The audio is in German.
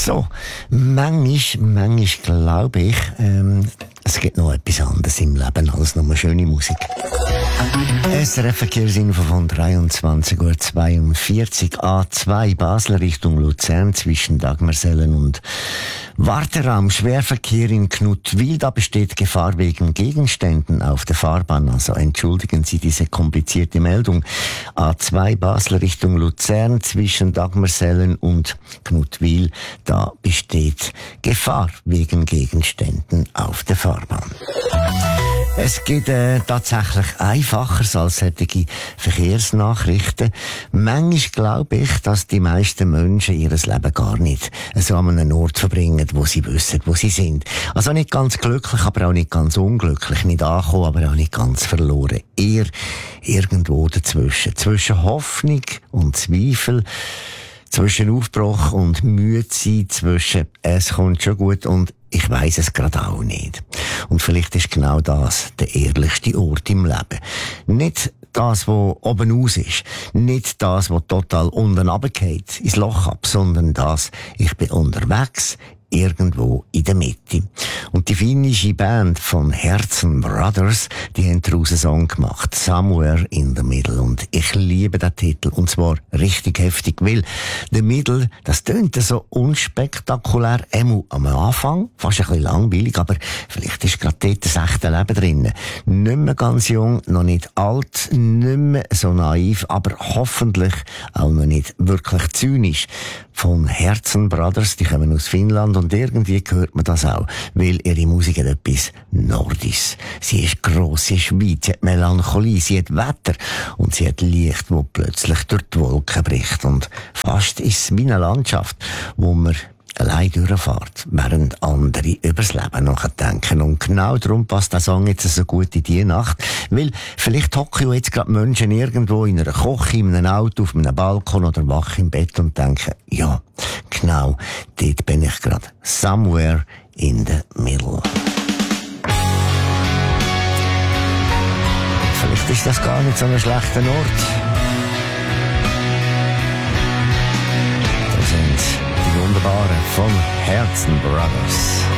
So, manchmal glaube ich, es gibt noch etwas anderes im Leben als nur schöne Musik. SRF Verkehrsinfo von 23:42 A2 Basel Richtung Luzern zwischen Dagmersellen und Warteraum. Schwerverkehr in Knutwil, da besteht Gefahr wegen Gegenständen auf der Fahrbahn. Also entschuldigen Sie diese komplizierte Meldung. A2 Basel Richtung Luzern zwischen Dagmersellen und Knutwil, da besteht Gefahr wegen Gegenständen auf der Fahrbahn. Es geht tatsächlich einfacher als solche Verkehrsnachrichten. Manchmal glaube ich, dass die meisten Menschen ihr Leben gar nicht so an einem Ort verbringen, wo sie wissen, wo sie sind. Also nicht ganz glücklich, aber auch nicht ganz unglücklich. Nicht angekommen, aber auch nicht ganz verloren. Eher irgendwo dazwischen. Zwischen Hoffnung und Zweifel. Zwischen Aufbruch und Müde sein, zwischen es kommt schon gut und ich weiss es gerade auch nicht. Und vielleicht ist genau das der ehrlichste Ort im Leben. Nicht das, was oben aus ist. Nicht das, was total unten runtergeht, ins Loch ab, sondern das, ich bin unterwegs, irgendwo in der Mitte. Und die finnische Band von Herzen Brothers, die haben daraus einen Song gemacht, Somewhere in the Middle. Und ich liebe den Titel, und zwar richtig heftig, weil The Middle, das tönt so unspektakulär, am Anfang, fast ein bisschen langweilig, aber vielleicht ist gerade dort das echte Leben drin. Nicht mehr ganz jung, noch nicht alt, nicht mehr so naiv, aber hoffentlich auch noch nicht wirklich zynisch. Von Herzen Brothers, die kommen aus Finnland und irgendwie hört man das auch, weil ihre Musik hat etwas Nordisches. Sie ist gross, sie ist weit, sie hat Melancholie, sie hat Wetter und sie hat Licht, das plötzlich durch die Wolken bricht. Und fast ist es wie eine Landschaft, wo man allein durchfährt, während andere übers Leben nachdenken. Und genau darum passt der Song jetzt so gut in die Nacht, weil vielleicht hocken ja jetzt gerade Menschen irgendwo in einer Küche, in einem Auto, auf einem Balkon oder wach im Bett und denken, ja, genau, dort bin ich gerade. Somewhere in the middle. Vielleicht ist das gar nicht so ein schlechter Ort. Da sind die Wunderbaren von Herzen Brothers.